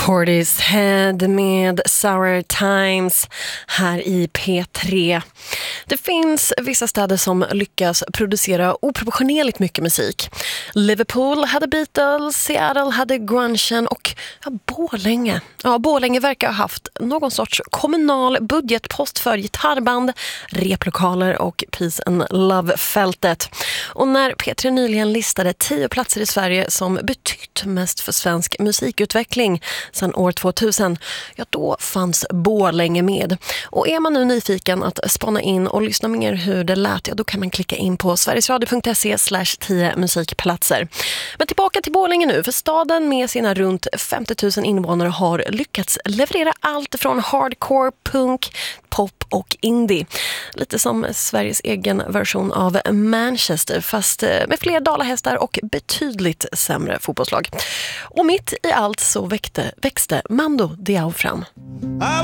Portishead med Sour Times här i P3. Det finns vissa städer som lyckas producera oproportionerligt mycket musik. Liverpool hade Beatles, Seattle hade grungen och Borlänge. Borlänge verkar ha haft någon sorts kommunal budgetpost för gitarrband, replokaler och Peace and Love-fältet. Och när P3 nyligen listade 10 platser i Sverige som betytt mest för svensk musikutveckling sedan år 2000, då fanns Borlänge med. Och är man nu nyfiken att spana in och lyssna mer hur det lät, då kan man klicka in på sverigesradio.se/10 musikplatser. Men tillbaka till Borlänge nu, för staden med sina runt 50 000 invånare har lyckats leverera allt från hardcore, punk, pop och indie. Lite som Sveriges egen version av Manchester, fast med fler dalahästar och betydligt sämre fotbollslag. Och mitt i allt så växte Mando Diao fram.